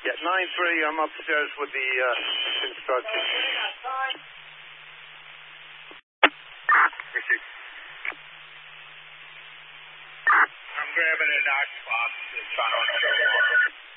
Yeah, 9-3, I'm upstairs with the instructions. I'm grabbing a Knox box.